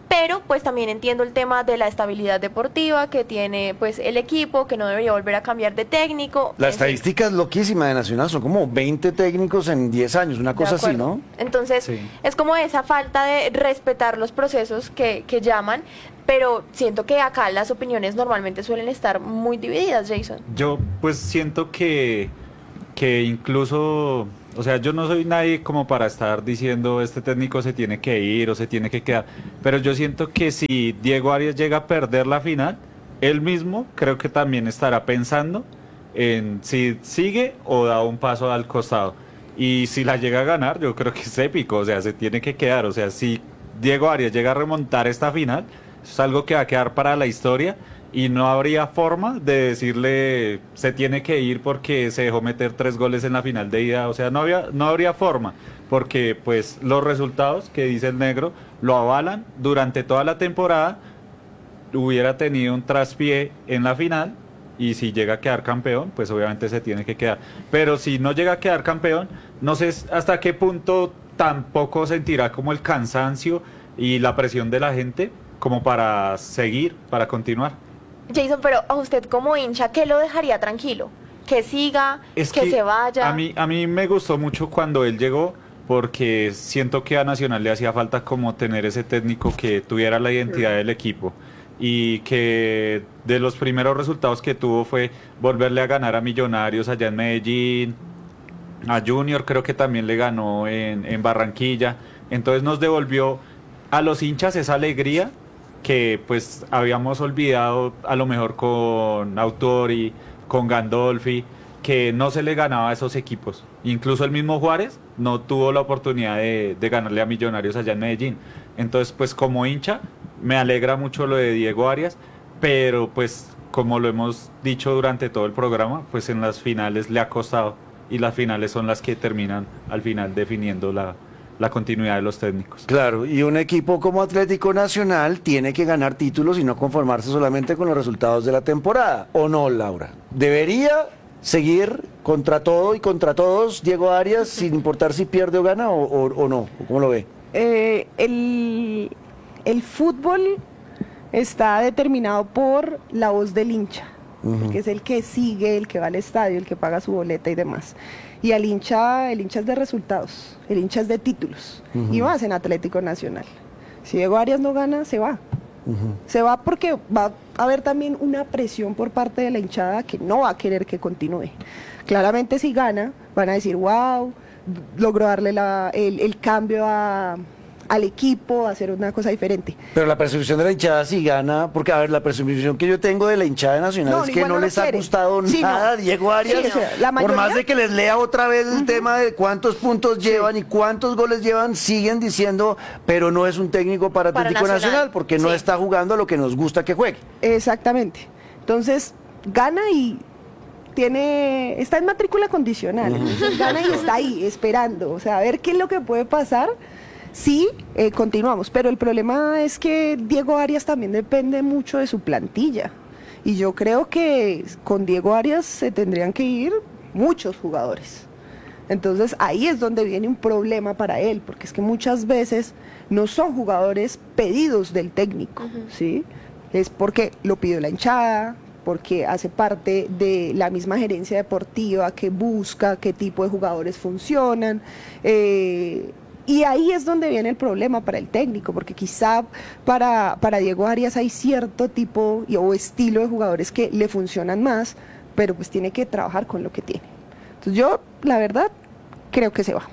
pero pues también entiendo el tema de la estabilidad deportiva que tiene pues el equipo, que no debería volver a cambiar de técnico. La en fin. estadística es loquísima de Nacional, son como veinte técnicos en diez años, una De cosa así, acuerdo. ¿no? Entonces, Sí. es como esa falta de respetar los procesos que, que llaman, pero siento que acá las opiniones normalmente suelen estar muy divididas, Jason. Yo pues siento que, que incluso, o sea, yo no soy nadie como para estar diciendo este técnico se tiene que ir o se tiene que quedar, pero yo siento que si Diego Arias llega a perder la final, él mismo creo que también estará pensando en si sigue o da un paso al costado. Y si la llega a ganar, yo creo que es épico, o sea, se tiene que quedar, o sea, si Diego Arias llega a remontar esta final, es algo que va a quedar para la historia y no habría forma de decirle se tiene que ir porque se dejó meter tres goles en la final de ida, o sea, no había, no habría forma, porque pues los resultados que dice el negro lo avalan durante toda la temporada, hubiera tenido un traspié en la final y si llega a quedar campeón, pues obviamente se tiene que quedar, pero si no llega a quedar campeón, no sé hasta qué punto tampoco sentirá como el cansancio y la presión de la gente como para seguir, para continuar. Jason, pero a usted como hincha, ¿qué lo dejaría tranquilo? ¿Que siga? Es ¿Que, se vaya? A mí, a mí me gustó mucho cuando él llegó porque siento que a Nacional le hacía falta como tener ese técnico que tuviera la identidad del equipo y que de los primeros resultados que tuvo fue volverle a ganar a Millonarios allá en Medellín, a Junior creo que también le ganó en, en Barranquilla, entonces nos devolvió a los hinchas esa alegría que pues habíamos olvidado a lo mejor con Autori, con Gandolfi, que no se le ganaba a esos equipos. Incluso el mismo Juárez no tuvo la oportunidad de, de ganarle a Millonarios allá en Medellín. Entonces pues como hincha me alegra mucho lo de Diego Arias, pero pues como lo hemos dicho durante todo el programa, pues en las finales le ha costado y las finales son las que terminan al final definiendo la la continuidad de los técnicos. Claro, y un equipo como Atlético Nacional tiene que ganar títulos y no conformarse solamente con los resultados de la temporada, ¿o no, Laura? ¿Debería seguir contra todo y contra todos Diego Arias sin importar si pierde o gana o, o, o no? ¿Cómo lo ve? Eh, el, el fútbol está determinado por la voz del hincha, Ujú. que es el que sigue, el que va al estadio, el que paga su boleta y demás. Y al hincha, el hincha es de resultados, el hincha es de títulos, Ujú. y más en Atlético Nacional. Si Diego Arias no gana, se va. Ujú. Se va porque va a haber también una presión por parte de la hinchada que no va a querer que continúe. Claramente si gana, van a decir, wow, logró darle la, el, el cambio a, al equipo, a hacer una cosa diferente. Pero la percepción de la hinchada si gana, porque a ver, la percepción que yo tengo de la hinchada nacional No, es que igual no no lo les ha quiere. gustado Sí, no. nada a Diego Arias, Sí, o sea, la por mayoría- más de que les lea otra vez el tema de cuántos puntos llevan y cuántos goles llevan, siguen diciendo, pero no es un técnico para Para Atlético Nacional, Nacional, porque no sí. está jugando a lo que nos gusta que juegue. Exactamente. Entonces, gana y tiene, está en matrícula condicional. Entonces, gana y está ahí, esperando. O sea, a ver qué es lo que puede pasar. Sí, eh, continuamos, pero el problema es que Diego Arias también depende mucho de su plantilla. Y yo creo que con Diego Arias se tendrían que ir muchos jugadores. Entonces ahí es donde viene un problema para él, porque es que muchas veces no son jugadores pedidos del técnico, ¿sí? Es porque lo pidió la hinchada, porque hace parte de la misma gerencia deportiva que busca qué tipo de jugadores funcionan. eh, Y ahí es donde viene el problema para el técnico, porque quizá para, para Diego Arias hay cierto tipo y, o estilo de jugadores que le funcionan más, pero pues tiene que trabajar con lo que tiene. Entonces yo, la verdad, creo que se va.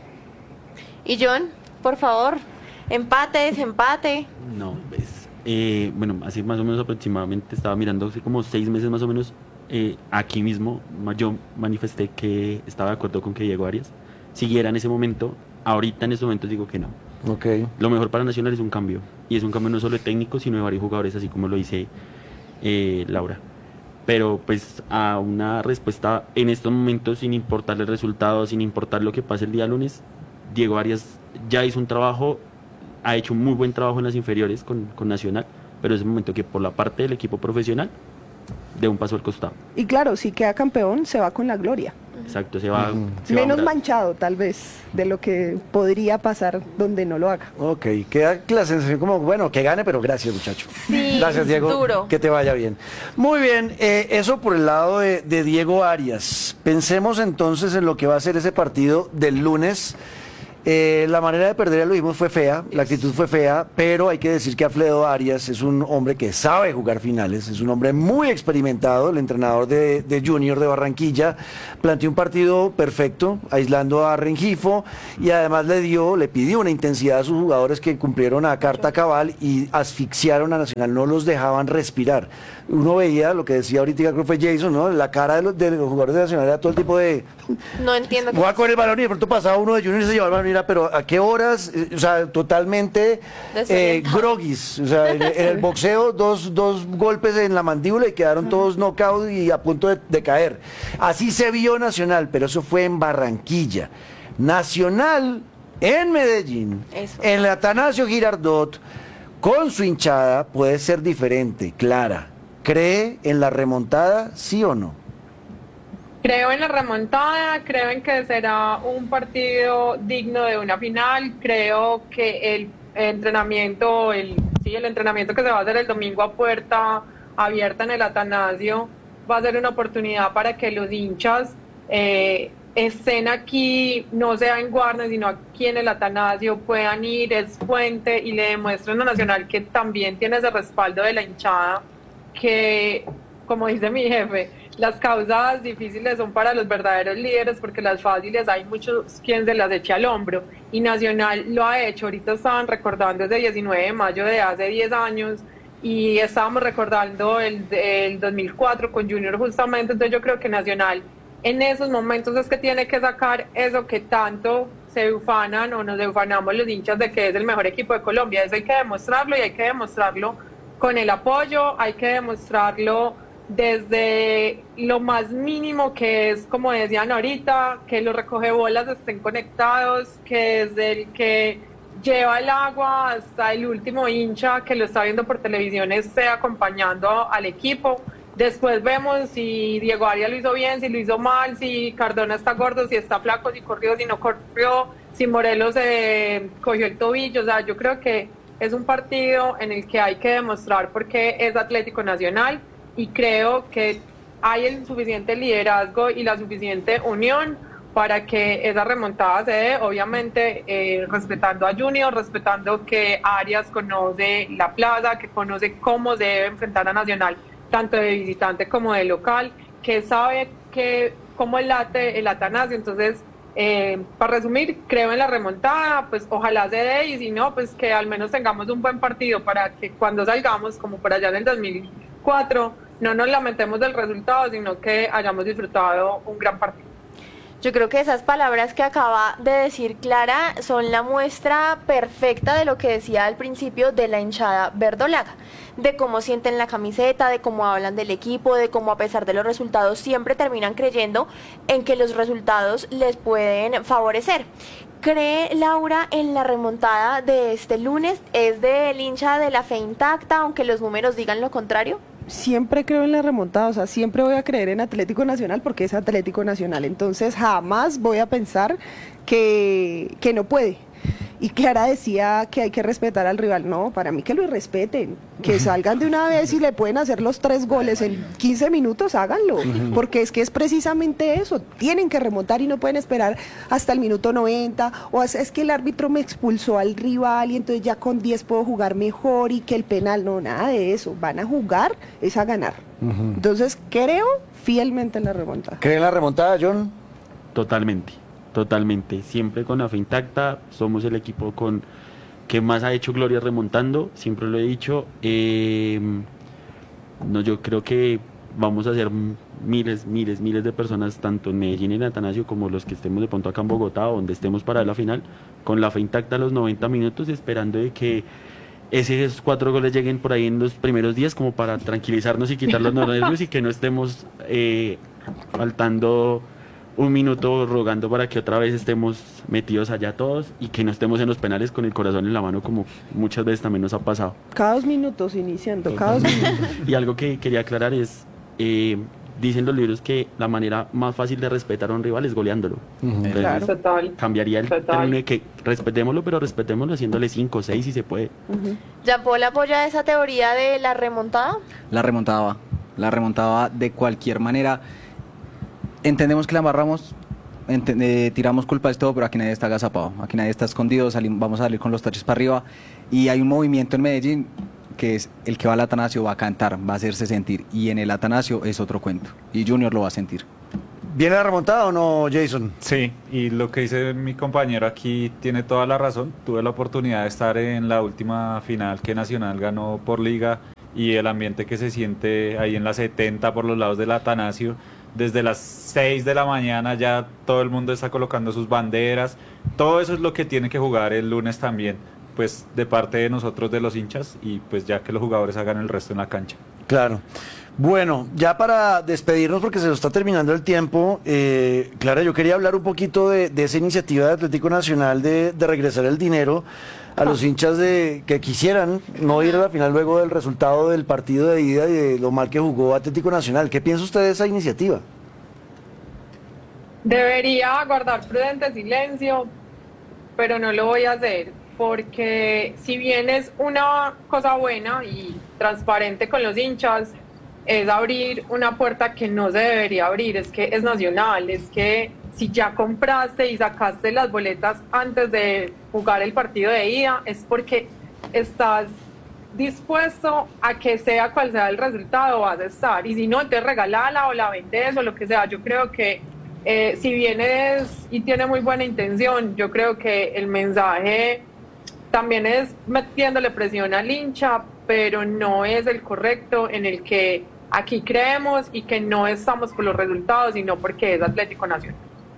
Y John, por favor, empate, desempate. No, pues, eh, bueno, así más o menos aproximadamente, estaba mirando hace como seis meses más o menos, eh, aquí mismo ma- yo manifesté que estaba de acuerdo con que Diego Arias siguiera en ese momento. Ahorita en estos momentos digo que no. Ok. Lo mejor para Nacional es un cambio, y es un cambio no solo de técnico, sino de varios jugadores, así como lo dice eh, Laura. Pero pues a una respuesta en estos momentos, sin importar el resultado, sin importar lo que pase el día lunes, Diego Arias ya hizo un trabajo, ha hecho un muy buen trabajo en las inferiores con, con Nacional, pero es el momento que por la parte del equipo profesional dé un paso al costado. Y claro, si queda campeón, se va con la gloria. Exacto, se va, Ujú. se va a Menos ahondar. manchado, tal vez, de lo que podría pasar donde no lo haga. Ok, queda la sensación como, bueno, que gane, pero gracias, muchacho. Sí, Gracias, Diego. duro. Que te vaya bien. Muy bien, eh, eso por el lado de, de Diego Arias. Pensemos entonces en lo que va a ser ese partido del lunes. Eh, la manera de perder, ya lo vimos, fue fea, la actitud fue fea, pero hay que decir que Alfredo Arias es un hombre que sabe jugar finales, es un hombre muy experimentado, el entrenador de, de Junior de Barranquilla, planteó un partido perfecto, aislando a Rengifo, y además le dio, le pidió una intensidad a sus jugadores que cumplieron a carta cabal y asfixiaron a Nacional, no los dejaban respirar. Uno veía lo que decía ahorita, creo que fue Jason, ¿no? La cara de los, de los jugadores de Nacional era todo el tipo de... No entiendo. qué Voy a coger el balón y de pronto pasaba uno de Junior y se llevaba el balón, mira, pero ¿a qué horas? Eh, O sea, totalmente eh, Desorientado. groguis. O sea, en, en el boxeo, dos, dos golpes en la mandíbula y quedaron todos knockout y a punto de, de caer. Así se vio Nacional, pero eso fue en Barranquilla. Nacional en Medellín, Eso. en el Atanasio Girardot, con su hinchada, puede ser diferente, clara. ¿Cree en la remontada, sí o no? Creo en la remontada, creo en que será un partido digno de una final, creo que el entrenamiento, el, sí, el entrenamiento que se va a hacer el domingo a puerta abierta en el Atanasio va a ser una oportunidad para que los hinchas eh, estén aquí, no sea en Guarne, sino aquí en el Atanasio, puedan ir, es fuente y le demuestren a Nacional que también tiene ese respaldo de la hinchada, que, como dice mi jefe, las causas difíciles son para los verdaderos líderes porque las fáciles hay muchos quien se las eche al hombro y Nacional lo ha hecho. Ahorita estaban recordando ese diecinueve de mayo de hace diez años y estábamos recordando el, el dos mil cuatro con Junior justamente, entonces yo creo que Nacional en esos momentos es que tiene que sacar eso que tanto se ufanan o nos ufanamos los hinchas de que es el mejor equipo de Colombia. Eso hay que demostrarlo y hay que demostrarlo con el apoyo, hay que demostrarlo desde lo más mínimo, que es, como decían ahorita, que los recogebolas estén conectados, que desde el que lleva el agua hasta el último hincha que lo está viendo por televisión esté acompañando al equipo. Después vemos si Diego Arias lo hizo bien, si lo hizo mal, si Cardona está gordo, si está flaco, si corrió, si no corrió, si Morelos eh, cogió el tobillo. O sea, yo creo que es un partido en el que hay que demostrar por qué es Atlético Nacional y creo que hay el suficiente liderazgo y la suficiente unión para que esa remontada se dé, obviamente eh, respetando a Junior, respetando que Arias conoce la plaza, que conoce cómo se debe enfrentar a Nacional, tanto de visitante como de local, que sabe que cómo el late el Atanasio. Entonces, eh, para resumir, creo en la remontada, pues ojalá se dé y si no, pues que al menos tengamos un buen partido para que cuando salgamos, como por allá en el dos mil cuatro, no nos lamentemos del resultado, sino que hayamos disfrutado un gran partido. Yo creo que esas palabras que acaba de decir Clara son la muestra perfecta de lo que decía al principio de la hinchada verdolaga, de cómo sienten la camiseta, de cómo hablan del equipo, de cómo a pesar de los resultados siempre terminan creyendo en que los resultados les pueden favorecer. ¿Cree Laura en la remontada de este lunes? ¿Es del hincha de la fe intacta, aunque los números digan lo contrario? Siempre creo en la remontada, o sea, siempre voy a creer en Atlético Nacional porque es Atlético Nacional, entonces jamás voy a pensar que, que no puede. Y Clara decía que hay que respetar al rival. No, para mí que lo respeten, que salgan de una vez y le pueden hacer los tres goles en quince minutos, háganlo, porque es que es precisamente eso, tienen que remontar y no pueden esperar hasta el minuto noventa, o es, es que el árbitro me expulsó al rival y entonces ya con diez puedo jugar mejor y que el penal, no, nada de eso, van a jugar, es a ganar. Uh-huh. Entonces creo fielmente en la remontada. ¿Cree en la remontada, John? Totalmente. Totalmente, siempre con la fe intacta, somos el equipo con que más ha hecho gloria remontando, siempre lo he dicho. Eh, no, yo creo que vamos a ser miles, miles, miles de personas, tanto en Medellín y en Atanasio, como los que estemos de pronto acá en Bogotá, o donde estemos para la final, con la fe intacta a los noventa minutos, esperando de que esos cuatro goles lleguen por ahí en los primeros días, como para tranquilizarnos y quitar los nervios y que no estemos eh, faltando un minuto rogando para que otra vez estemos metidos allá todos y que no estemos en los penales con el corazón en la mano, como muchas veces también nos ha pasado. Cada dos minutos iniciando, cada dos minutos. Y algo que quería aclarar es, eh, dicen los libros que la manera más fácil de respetar a un rival es goleándolo. Entonces, Claro. Total. cambiaría el Total. término de que respetémoslo, pero respetémoslo haciéndole cinco o seis si se puede. ¿Jean-Paul apoya esa teoría de la remontada? La remontada va, la remontada va de cualquier manera. Entendemos que la amarramos, ente- eh, tiramos culpas de todo, pero aquí nadie está agazapado, aquí nadie está escondido, salim- vamos a salir con los taches para arriba. Y hay un movimiento en Medellín que es el que va al Atanasio, va a cantar, va a hacerse sentir. Y en el Atanasio es otro cuento. Y Junior lo va a sentir. ¿Viene la remontada o no, Jason? Sí, y lo que dice mi compañero aquí tiene toda la razón. Tuve la oportunidad de estar en la última final que Nacional ganó por liga y el ambiente que se siente ahí en la setenta por los lados del Atanasio. Desde las seis de la mañana ya todo el mundo está colocando sus banderas. Todo eso es lo que tiene que jugar el lunes también, pues de parte de nosotros, de los hinchas, y pues ya que los jugadores hagan el resto en la cancha. Claro. Bueno, ya para despedirnos, porque se nos está terminando el tiempo, eh, Clara, yo quería hablar un poquito de, de esa iniciativa de Atlético Nacional de, de regresar el dinero a los hinchas de que quisieran no ir a la final luego del resultado del partido de ida y de lo mal que jugó Atlético Nacional. ¿Qué piensa usted de esa iniciativa? Debería guardar prudente silencio, pero no lo voy a hacer, porque si bien es una cosa buena y transparente con los hinchas, es abrir una puerta que no se debería abrir. Es que es Nacional, es que si ya compraste y sacaste las boletas antes de jugar el partido de ida, es porque estás dispuesto a que sea cual sea el resultado, vas a estar, y si no, te regalala o la vendes o lo que sea. Yo creo que eh, si bien es y tiene muy buena intención, yo creo que el mensaje también es metiéndole presión al hincha, pero no es el correcto, en el que aquí creemos y que no estamos por los resultados, sino porque es Atlético Nacional.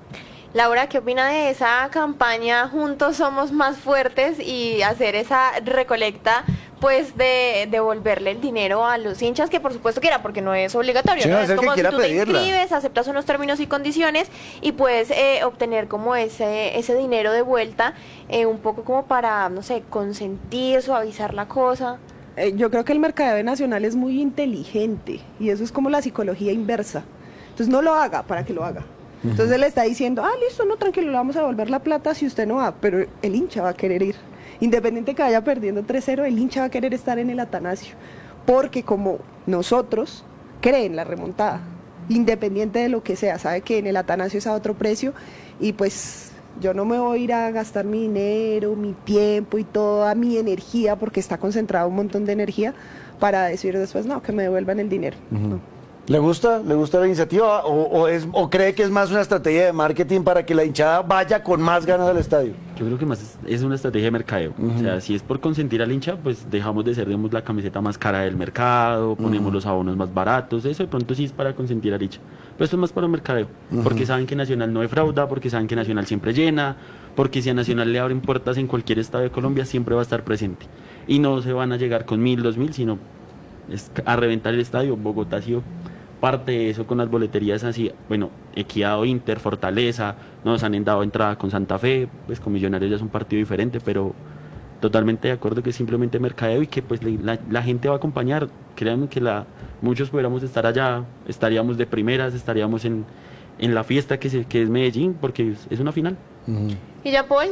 Laura, ¿qué opina de esa campaña Juntos Somos Más Fuertes y hacer esa recolecta, pues, de devolverle el dinero a los hinchas, que por supuesto quiera, porque no es obligatorio, Sí, ¿no? no, Es es el que como si quiera tú te pedirla. inscribes, aceptas unos términos y condiciones y puedes eh, obtener como ese, ese dinero de vuelta, eh, un poco como para, no sé, consentir, suavizar la cosa. Eh, yo creo que el mercadeo nacional es muy inteligente y eso es como la psicología inversa. Entonces no lo haga para que lo haga. Entonces él está diciendo, ah, listo, no, tranquilo, le vamos a devolver la plata si usted no va, pero el hincha va a querer ir. Independiente que vaya perdiendo tres cero, el hincha va a querer estar en el Atanasio, porque como nosotros creen la remontada, independiente de lo que sea, sabe que en el Atanasio es a otro precio y pues yo no me voy a ir a gastar mi dinero, mi tiempo y toda mi energía, porque está concentrado un montón de energía, para decir después, no, que me devuelvan el dinero. No. ¿Le gusta? ¿Le gusta la iniciativa? ¿O, o es, ¿O cree que es más una estrategia de marketing para que la hinchada vaya con más ganas al estadio? Yo creo que más es, es una estrategia de mercadeo. O sea, si es por consentir al hincha, pues dejamos de ser, digamos, la camiseta más cara del mercado, ponemos los abonos más baratos, eso de pronto sí es para consentir al hincha. Pero esto es más para el mercadeo, porque saben que Nacional no defrauda, porque saben que Nacional siempre llena, porque si a Nacional le abren puertas en cualquier estadio de Colombia, siempre va a estar presente. Y no se van a llegar con mil, dos mil, sino es a reventar el estadio. Bogotá ha sido parte de eso con las boleterías así, bueno, Equidad, Inter, Fortaleza, nos han dado entrada con Santa Fe, pues con Millonarios ya es un partido diferente, pero totalmente de acuerdo que es simplemente mercadeo y que pues la, la gente va a acompañar. Créanme que la, muchos pudiéramos estar allá, estaríamos de primeras, estaríamos en, en la fiesta que, se, que es Medellín, porque es, es una final. ¿Y Jean-Paul?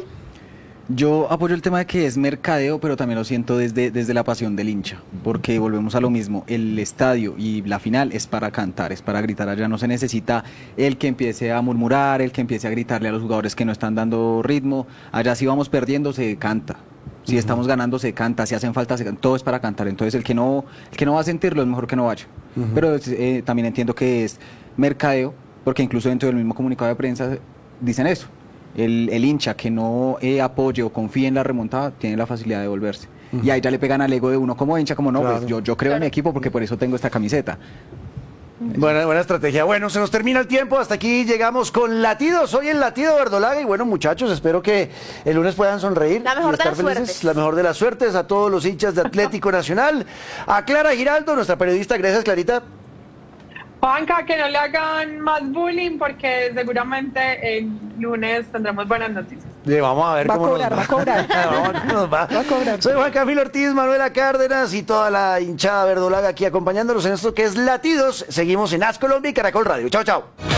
Yo apoyo el tema de que es mercadeo, pero también lo siento desde, desde la pasión del hincha, porque volvemos a lo mismo, el estadio y la final es para cantar, es para gritar, allá no se necesita el que empiece a murmurar, el que empiece a gritarle a los jugadores que no están dando ritmo, allá si vamos perdiendo se canta, si uh-huh. estamos ganando se canta, si hacen falta se canta, todo es para cantar, entonces el que no, el que no va a sentirlo es mejor que no vaya, uh-huh. pero eh, también entiendo que es mercadeo, porque incluso dentro del mismo comunicado de prensa dicen eso. El, el hincha que no eh, apoye o confíe en la remontada tiene la facilidad de volverse. Uh-huh. Y ahí ya le pegan al ego de uno como hincha, como no, claro. pues yo, yo creo claro. en mi equipo porque por eso tengo esta camiseta. Buena, buena estrategia. Bueno, se nos termina el tiempo. Hasta aquí llegamos con Latidos. Hoy en Latido Verdolaga. Y bueno, muchachos, espero que el lunes puedan sonreír. La mejor y estar de las felices. suertes. La mejor de las suertes a todos los hinchas de Atlético Nacional. A Clara Giraldo, nuestra periodista. Gracias, Clarita. Juanca, que no le hagan más bullying porque seguramente el lunes tendremos buenas noticias. Le vamos a ver Va a cómo cobrar, nos va a cobrar. Vamos a ver cómo nos va. Va a cobrar. Soy Juan Camilo Ortiz, Manuela Cárdenas y toda la hinchada verdolaga aquí acompañándonos en esto que es Latidos. Seguimos en As Colombia y Caracol Radio. Chao, chao.